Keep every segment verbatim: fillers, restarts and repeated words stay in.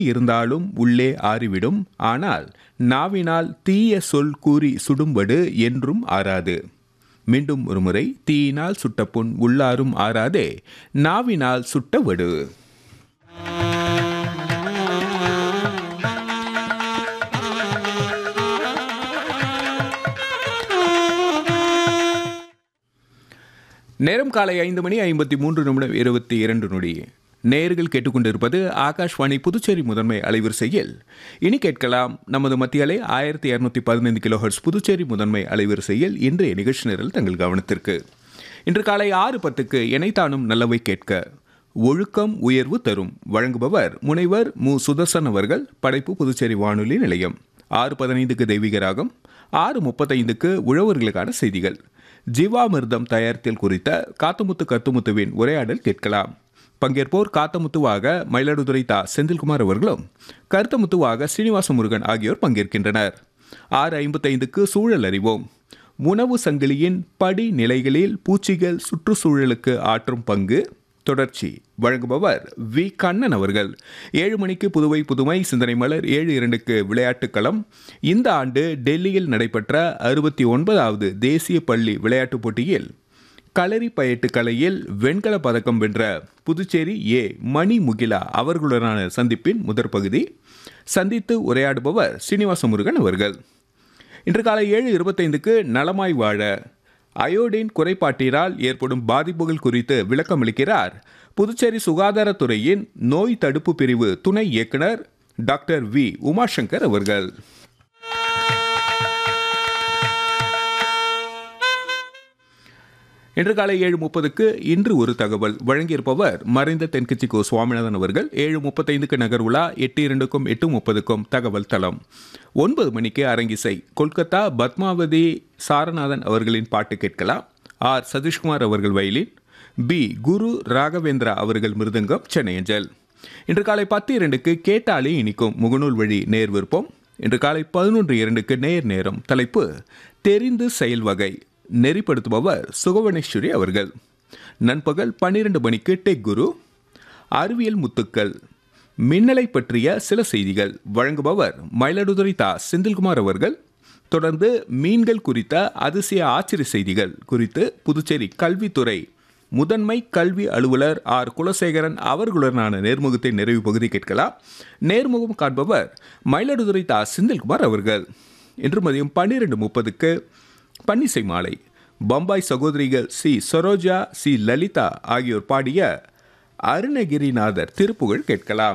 இருந்தாலும் உள்ளே ஆறிவிடும். ஆனால் நாவினால் தீய சொல் கூறி சுடும்படு என்றும் ஆறாது. மீண்டும் ஒருமுறை, தீயினால் சுட்ட புண் உள்ளாரும் ஆறாதே, நாவினால் சுட்ட வடு. நேரம் காலை ஐந்து மணி ஐம்பத்தி மூன்று நிமிடம் இருபத்தி இரண்டு நொடி. நேயர்கள் கேட்டுக்கொண்டிருப்பது ஆகாஷ்வாணி புதுச்சேரி முதன்மை அலைவரிசையில். இனி கேட்கலாம் நமது மத்திய அலை ஆயிரத்தி இருநூத்தி பதினைந்து கிலோஹெர்ட்ஸ் புதுச்சேரி முதன்மை அலைவரிசையில் இன்றைய நிகழ்ச்சி நிரல் தங்கள் கவனத்திற்கு. இன்று காலை ஆறு பத்துக்கு இணைத்தானும் நல்லவை கேட்க, ஒழுக்கம் உயர்வு தரும், வழங்குபவர் முனைவர் மு சுதர்சன் அவர்கள். படைப்பு புதுச்சேரி வானொலி நிலையம். ஆறு பதினைந்துக்கு தெய்வீக ராகம், ஆறு முப்பத்தைந்துக்கு உழவர்களுக்கான செய்திகள், ஜீவாமிர்தம் தயாரித்தல் குறித்த காத்தமுத்து கருத்துமுத்துவின் உரையாடல் கேட்கலாம். பங்கேற்போர் காத்தமுத்துவாக மயிலாடுதுறை தா செந்தில்குமார் அவர்களும், கருத்தமுத்துவாக சீனிவாச முருகன் ஆகியோர் பங்கேற்கின்றனர். ஆறு ஐம்பத்தைந்துக்கு சூழல் அறிவோம், உணவு சங்கிலியின் படி நிலைகளில் பூச்சிகள் சுற்றுச்சூழலுக்கு ஆற்றும் பங்கு தொடர்ச்சி, வழங்குபவர் வி கண்ணன் அவர்கள். ஏழு மணிக்கு புதுவை புதுமை சிந்தனை மலர், ஏழு இரண்டுக்கு விளையாட்டுக் களம். இந்த ஆண்டு டெல்லியில் நடைபெற்ற அறுபத்தி ஒன்பதாவது தேசிய பள்ளி விளையாட்டுப் போட்டியில் களரி பயட்டு கலையில் வெண்கல பதக்கம் வென்ற புதுச்சேரி ஏ மணி முகிலா அவர்களுடனான சந்திப்பின் முதற் பகுதி. சந்தித்து உரையாடுபவர் சீனிவாச முருகன் அவர்கள். இன்று காலை ஏழு இருபத்தைந்துக்கு நலமாய் வாழ, அயோடின் குறைபாட்டினால் ஏற்படும் பாதிப்புகள் குறித்து விளக்கமளிக்கிறார் புதுச்சேரி சுகாதாரத்துறையின் நோய் தடுப்பு பிரிவு துணை இயக்குனர் டாக்டர் வி உமாசங்கர் அவர்கள். இன்று காலை ஏழு முப்பதுக்கு இன்று ஒரு தகவல், வழங்கியிருப்பவர் மறைந்த தென்கட்சி கோ சுவாமிநாதன் அவர்கள். ஏழு முப்பத்தைந்துக்கு நகர் உலா, எட்டு இரண்டுக்கும் எட்டு முப்பதுக்கும் தகவல் தளம். ஒன்பது மணிக்கு அரங்கிசை, கொல்கத்தா பத்மாவதி சாரநாதன் அவர்களின் பாட்டு கேட்கலாம். ஆர் சதீஷ்குமார் அவர்கள் வயலின், பி குரு ராகவேந்திரா அவர்கள் மிருதங்கம், சென்னை அஞ்சல். இன்று காலை பத்து இரண்டுக்கு கேட்டாலே இனிக்கும், முகநூல் வழி நேர் விருப்பம். இன்று காலை பதினொன்று இரண்டுக்கு நேர் நேரம், தலைப்பு தெரிந்து செயல் வகை, நெறிப்படுத்துபவர் சுகவனேஸ்வரி அவர்கள். நண்பகல் பன்னிரண்டு மணிக்கு டெக் குரு, அறிவியல் முத்துக்கள், மின்னலை பற்றிய சில செய்திகள், வழங்குபவர் மயிலாடுதுறை தா செந்தில்குமார் அவர்கள். தொடர்ந்து மீன்கள் குறித்த அதிசய ஆச்சரிய செய்திகள் குறித்து புதுச்சேரி கல்வித்துறை முதன்மை கல்வி அலுவலர் ஆர் குலசேகரன் அவர்களுடனான நேர்முகத்தை நிறைவு பகுதி கேட்கலாம். நேர்முகம் காண்பவர் மயிலாடுதுறை தா செந்தில்குமார் அவர்கள். இன்று மதியம் பன்னிரண்டு முப்பதுக்கு பன்னிசை மாலை, பம்பாய் சகோதரிகள் சி சரோஜா, சி லலிதா ஆகியோர் பாடிய அருணகிரிநாதர் திருப்புகழ் கேட்கலாம்.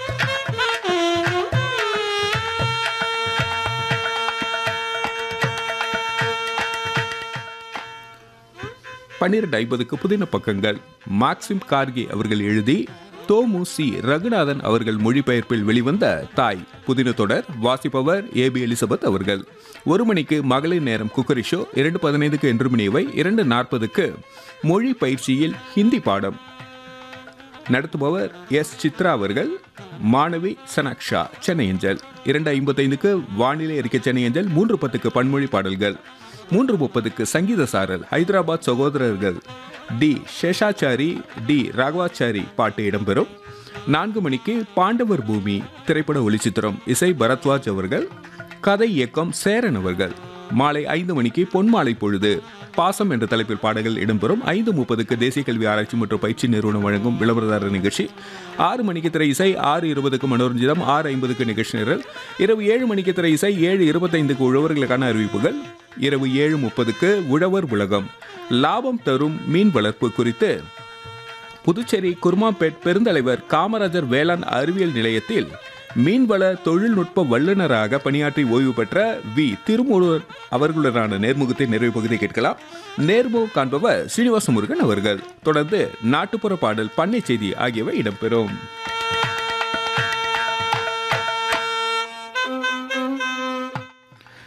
பன்னிரண்டு ஐம்பதுக்கு புதின பக்கங்கள், மாக்சிம் கார்கி அவர்கள் எழுதி தோமு சி ரகுநாதன் அவர்கள் மொழிபெயர்ப்பில் வெளிவந்த தாய் புதின தொடர், வாசிப்பவர் ஏ பி எலிசபெத் அவர்கள். ஒரு மணிக்கு மகளிர் நேரம் குக்கரி ஷோ, இரண்டு பதினைந்துக்கு என்று மணியவை, இரண்டு நாற்பதுக்கு மொழி பயிற்சியில் ஹிந்தி பாடம், நடத்துபவர் எஸ் சித்ரா அவர்கள். மாணவி சனாக்ஷா, சென்னை அஞ்சல். இரண்டு ஐம்பத்தைந்துக்கு வானிலை அறிக்கை, சென்னை அஞ்சல். மூன்று பத்துக்கு பன்மொழி பாடல்கள். மூன்று முப்பதுக்கு சங்கீத சாரல், ஹைதராபாத் சகோதரர்கள் டி சேஷாச்சாரி, டி ராகவாச்சாரி பாட்டு இடம்பெறும். நான்கு மணிக்கு பாண்டவர் பூமி திரைப்பட ஒளிச்சித்திரம், இசை பரத்வாஜ் அவர்கள், கதை இயக்கம் சேரன் அவர்கள். மாலை ஐந்து மணிக்கு பொன்மாலை பொழுது, பாசம் என்ற தலைப்பில் பாடல்கள் இடம்பெறும். ஐந்து முப்பதுக்கு தேசிய கல்வி ஆராய்ச்சி மற்றும் பயிற்சி நிறுவனம் வழங்கும் விளம்பரதாரர் நிகழ்ச்சி. ஆறு மணிக்கு திரை இசை, ஆறு இருபதுக்கு மனோரஞ்சிதம், ஆறு ஐம்பதுக்கு நிகழ்ச்சி நிரல். இரவு ஏழு மணிக்கு திரை இசை, ஏழு இருபத்தைந்துக்கு உழவர்களுக்கான அறிவிப்புகள். இரவு ஏழு முப்பதுக்கு உழவர் உலகம், லாபம் தரும் மீன் வளர்ப்பு குறித்து புதுச்சேரி குருமாம்பேட் பெருந்தலைவர் காமராஜர் வேளாண் அறிவியல் நிலையத்தில் மீன்வள தொழில்நுட்ப வல்லுநராக பணியாற்றி ஓய்வு பெற்ற வி திருமூலர் அவர்களுடனான நேர்முகத்தை நிறைவு பகுதி கேட்கலாம். நேர்முகம் காண்பவர் சீனிவாச முருகன் அவர்கள். தொடர்ந்து நாட்டுப்புற பாடல், பண்ணை செய்தி ஆகியவை இடம்பெறும்.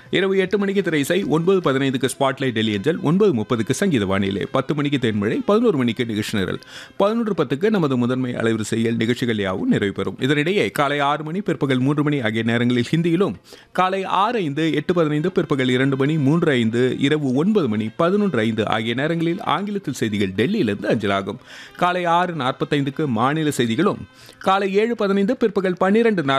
இரவு எட்டு மணிக்கு திரை இசை, ஒன்பது பதினைந்துக்கு ஸ்பாட்லைட் டெல்லி அஞ்சல், ஒன்பது முப்பதுக்கு சங்கீத வானிலை, பத்து மணிக்கு தென்மழை, பதினோரு மணிக்கு நிகழ்ச்சி நிரல், பதினொன்று பத்துக்கு நமது முதன்மை அலைவரிசையில் நிகழ்ச்சிகள் யாவும் நிறைவு பெறும். இதனிடையே காலை ஆறு மணி, பிற்பகல் மூன்று மணி ஆகிய நேரங்களில் ஹிந்தியிலும், காலை ஆறு ஐந்து, எட்டு பதினைந்து, பிற்பகல் இரண்டு மணி, மூன்று ஐந்து, இரவு ஒன்பது மணி, பதினொன்று ஐந்து ஆகிய நேரங்களில் ஆங்கிலத்தில் செய்திகள் டெல்லியிலிருந்து அஞ்சலாகும். காலை ஆறு நாற்பத்தைந்துக்கு மாநில செய்திகளும், காலை ஏழு பதினைந்து, பிற்பகல் பன்னிரண்டு